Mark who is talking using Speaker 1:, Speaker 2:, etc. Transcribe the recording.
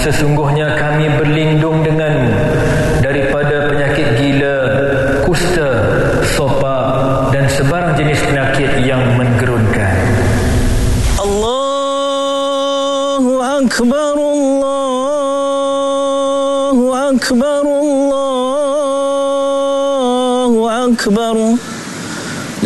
Speaker 1: sesungguhnya kami berlindung denganmu daripada penyakit gila, kusta, sopa dan sebarang jenis penyakit yang menggerunkan.
Speaker 2: Allahu Akbar, Allahu Akbar, Allahu Akbar.